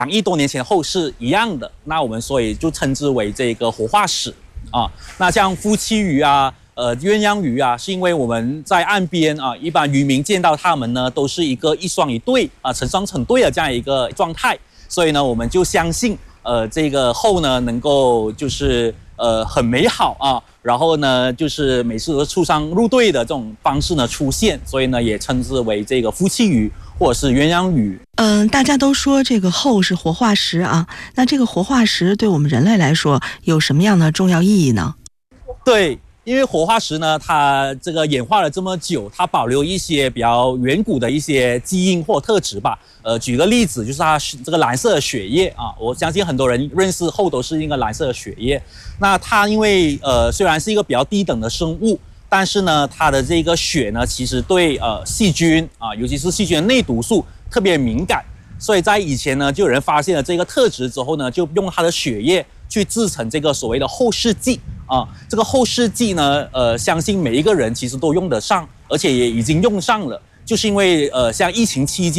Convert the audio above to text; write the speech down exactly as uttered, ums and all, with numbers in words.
两亿多年前后是一样的，那我们所以就称之为这个活化石啊。那像夫妻鱼啊、呃鸳鸯鱼啊，是因为我们在岸边啊，一般渔民见到它们呢，都是一个一双一对啊，成双成对的这样一个状态，所以呢，我们就相信呃这个后呢能够就是呃很美好啊，然后呢就是每次都出双入对的这种方式呢出现，所以呢也称之为这个夫妻鱼。或者是鸳鸯鱼。 嗯，大家都说这个后是活化石啊，那这个活化石对我们人类来说有什么样的重要意义呢？ 对，因为活化石呢，它这个演化了这么久，它保留一些比较远古的一些基因或特质吧。呃，举个例子，就是它这个蓝色的血液啊，我相信很多人认识后都是一个蓝色的血液。那它因为呃虽然是一个比较低等的生物。但是呢，它的这个血呢，其实对呃细菌啊，尤其是细菌的内毒素特别敏感，所以在以前呢，就有人发现了这个特质之后呢，就用它的血液去制成这个所谓的后视镜啊。这个后视镜呢，呃，相信每一个人其实都用得上，而且也已经用上了，就是因为呃，像疫情期间。